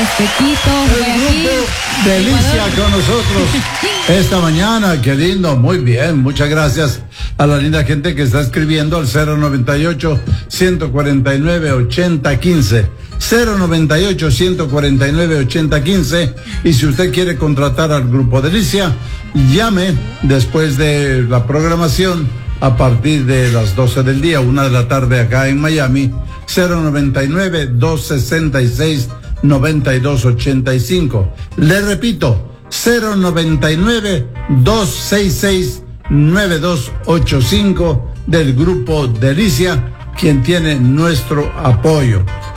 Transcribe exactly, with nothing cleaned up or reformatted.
desde Quito, El grupo Delicia con nosotros esta mañana. Qué lindo, muy bien, muchas gracias a la linda gente que está escribiendo al cero noventa y ocho, ciento cuarenta y nueve, ochenta quince. cero noventa y ocho, ciento cuarenta y nueve, ochenta quince. Y si usted quiere contratar al grupo Delicia, llame después de la programación a partir de las doce del día, una de la tarde acá en Miami. Cero noventa y nueve, doscientos sesenta y seis, noventa y dos ochenta y cinco. Le repito, cero noventa y nueve, doscientos sesenta y seis, noventa y dos ochenta y cinco del grupo Delicia, quien tiene nuestro apoyo.